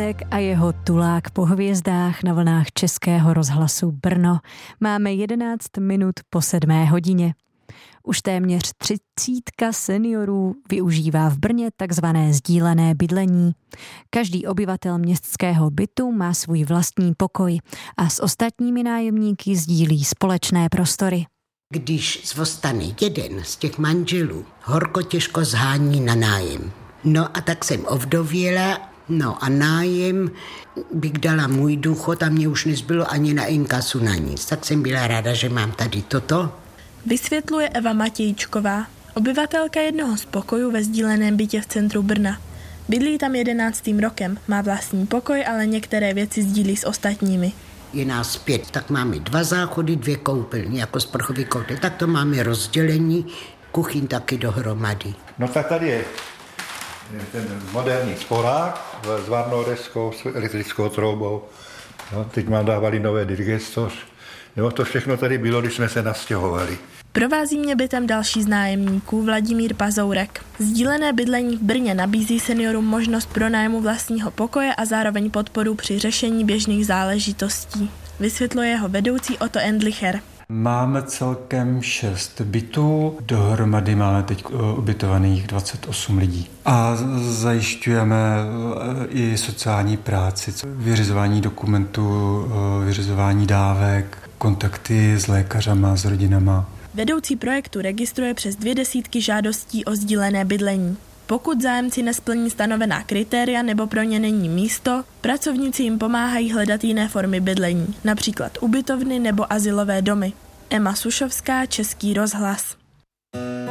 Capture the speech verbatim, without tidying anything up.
Pátek a jeho tulák po hvězdách na vlnách Českého rozhlasu Brno. Máme jedenáct minut po sedmé hodině. Už téměř třicítka seniorů využívá v Brně takzvané sdílené bydlení. Každý obyvatel městského bytu má svůj vlastní pokoj a s ostatními nájemníky sdílí společné prostory. Když zvostane jeden z těch manželů, horko těžko zhání na nájem. No a tak jsem ovdověla, no a nájem bych dala můj důchod a mě už nezbylo ani na inkasu na nic. Tak jsem byla ráda, že mám tady toto. Vysvětluje Eva Matějčková, obyvatelka jednoho z pokojů ve sdíleném bytě v centru Brna. Bydlí tam jedenáctým rokem, má vlastní pokoj, ale některé věci sdílí s ostatními. Je nás pět, tak máme dva záchody, dvě koupelny, jako sprchový kotel. Tak to máme rozdělení, kuchyň taky dohromady. No tak tady je ten moderní sporák s varnou deskou, s elektrickou troubou. No, teď mám dávali nové digestor. Jo, to všechno tady bylo, když jsme se nastěhovali. Provází mě bytem další z nájemníků, Vladimír Pazourek. Sdílené bydlení v Brně nabízí seniorům možnost pronájmu vlastního pokoje a zároveň podporu při řešení běžných záležitostí. Vysvětluje jeho vedoucí Otto Endlicher. Máme celkem šest bytů, dohromady máme teď ubytovaných dvacet osm lidí. A zajišťujeme i sociální práci, vyřizování dokumentů, vyřizování dávek, kontakty s lékařama, s rodinama. Vedoucí projektu registruje přes dvě desítky žádostí o sdílené bydlení. Pokud zájemci nesplní stanovená kritéria nebo pro ně není místo, pracovníci jim pomáhají hledat jiné formy bydlení, například ubytovny nebo azylové domy. Emma Sušovská, Český rozhlas.